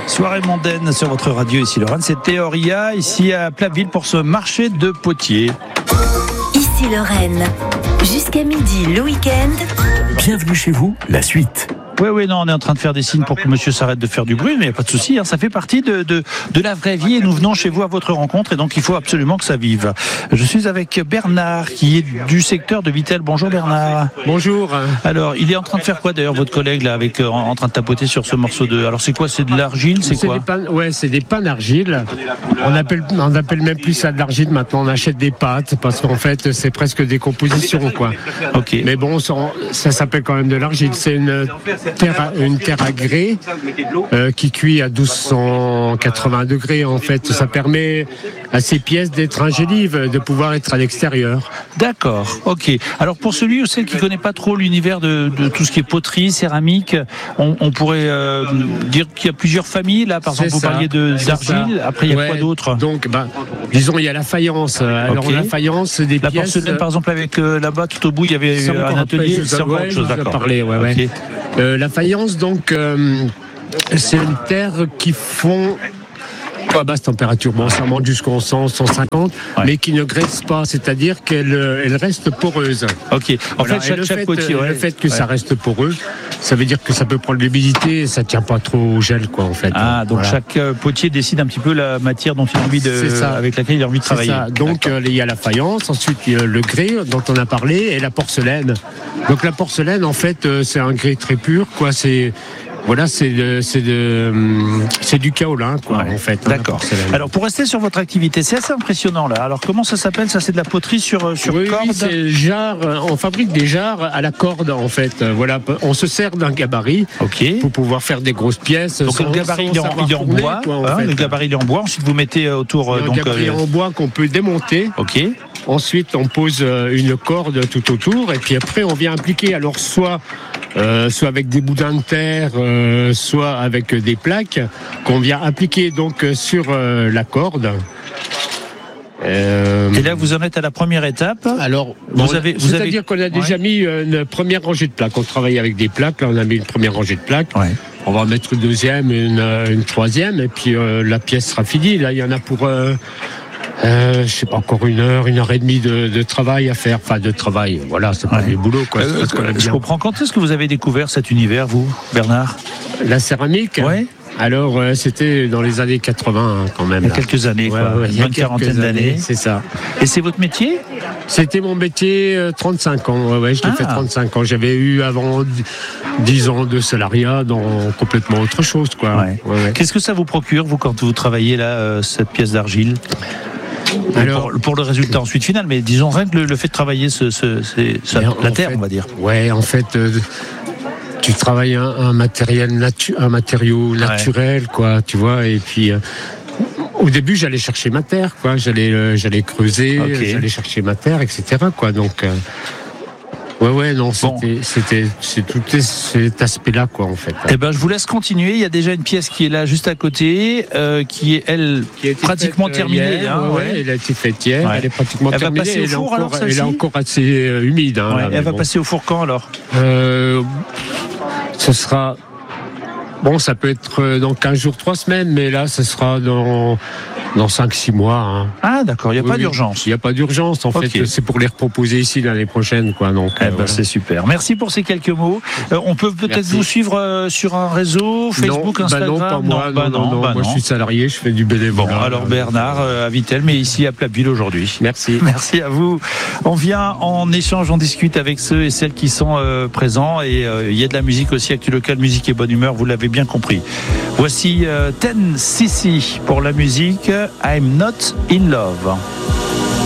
Soirée mondaine sur votre radio, ici Lorraine, c'est Théoria, ici à Platteville pour ce marché de potiers. Ici Lorraine, jusqu'à midi le week-end. Bienvenue chez vous, la suite. Oui, non, on est en train de faire des signes pour que monsieur s'arrête de faire du bruit, mais il n'y a pas de souci, ça fait partie de la vraie vie et nous venons chez vous à votre rencontre et donc il faut absolument que ça vive. Je suis avec Bernard qui est du secteur de Vittel. Bonjour Bernard. Bonjour. Alors, il est en train de faire quoi d'ailleurs votre collègue là, avec en train de tapoter sur ce morceau de... Alors c'est quoi, c'est de l'argile, c'est quoi? C'est des pains d'argile. On appelle même plus ça de l'argile maintenant, on achète des pâtes parce qu'en fait c'est presque des compositions quoi. Ok. Mais bon, ça s'appelle quand même de l'argile, c'est une terre à grès qui cuit à 1280 degrés en fait. Ça permet à ces pièces d'être angélives, de pouvoir être à l'extérieur. D'accord, ok. Alors pour celui ou celle qui ne connaît pas trop l'univers de tout ce qui est poterie, céramique, on pourrait dire qu'il y a plusieurs familles là. Par exemple, vous parliez d'argile, après il y a quoi d'autre? Donc, disons, il y a la faïence. Alors la faïence, c'est des pièces... La porcelaine par exemple, avec là-bas tout au bout il y avait un atelier, c'est encore autre chose, d'accord. Okay. La faïence, donc, c'est une terre qui fond à basse température. Bon, ça monte jusqu'en 100, 150, mais qui ne graisse pas, c'est-à-dire qu'elle reste poreuse. Ok. En fait, chaque potier, le fait que ça reste poreux, ça veut dire que ça peut prendre l'humidité et ça tient pas trop au gel, quoi, en fait. Ah, donc chaque potier décide un petit peu la matière dont il a envie avec laquelle il a envie de travailler. Ça. Donc, il y a la faïence, ensuite il y a le grès dont on a parlé et la porcelaine. Donc, la porcelaine, en fait, c'est un grès très pur, quoi. C'est du kaolin, quoi, en fait. D'accord. Alors, pour rester sur votre activité, c'est assez impressionnant, là. Alors, comment ça s'appelle? Ça, c'est de la poterie sur corde? Oui, c'est jarre. On fabrique des jarres à la corde, en fait. Voilà. On se sert d'un gabarit pour pouvoir faire des grosses pièces. Donc, le gabarit, il est en bois. Le gabarit, il est en bois. Ensuite, vous mettez autour... Un gabarit en bois qu'on peut démonter. Ok. Ensuite, on pose une corde tout autour. Et puis après, on vient appliquer, alors, soit avec des boudins de terre, soit avec des plaques qu'on vient appliquer donc sur la corde. Et là, vous en êtes à la première étape. Alors, c'est-à-dire qu'on a déjà mis une première rangée de plaques. On travaille avec des plaques. Là, on a mis une première rangée de plaques. Ouais. On va mettre une deuxième, une troisième, et puis la pièce sera finie. Là, il y en a pour je sais pas, encore une heure et demie de travail à faire. Enfin, de travail, voilà, c'est pas du boulot, quoi. Je comprends. Quand est-ce que vous avez découvert cet univers, vous, Bernard? La céramique? Oui. Alors, c'était dans les années 80, quand même. Il y a quelques années, quoi. Il y a une quarantaine d'années. C'est ça. Et c'est votre métier? C'était mon métier, 35 ans. Ouais, je l'ai fait 35 ans. J'avais eu avant 10 ans de salariat dans complètement autre chose, quoi. Ouais. Qu'est-ce que ça vous procure, vous, quand vous travaillez là, cette pièce d'argile? Alors, pour le résultat ensuite final, mais disons rien que le fait de travailler la terre, on va dire. Ouais, en fait, tu travailles un matériau naturel, quoi, tu vois, et puis au début j'allais chercher ma terre, quoi, j'allais creuser, j'allais chercher ma terre, etc., quoi, donc. C'est tout cet aspect-là, quoi, en fait. Eh ben, je vous laisse continuer. Il y a déjà une pièce qui est là, juste à côté, qui est pratiquement terminée. Elle a été faite hier. Ouais. Elle est pratiquement terminée. Va passer au four, alors, elle est encore assez humide. Elle va passer au four quand, alors? Ce sera... Bon, ça peut être dans 15 jours, 3 semaines, mais là, ce sera dans 5-6 mois. Ah, d'accord, il n'y a pas d'urgence. Il n'y a pas d'urgence, en fait, c'est pour les reproposer ici l'année prochaine, quoi. Donc, c'est super. Merci pour ces quelques mots. On peut peut-être vous suivre sur un réseau, Facebook, Instagram? Non, pas moi. Moi, je suis salarié, je fais du bénévolat. Bon, alors Bernard à Vittel, mais ici à Platteville aujourd'hui. Merci. Merci à vous. On vient en échange, on discute avec ceux et celles qui sont présents, et il y a de la musique aussi, actu local, musique et bonne humeur, vous l'avez bien compris. Voici 10cc pour la musique I'm Not In Love.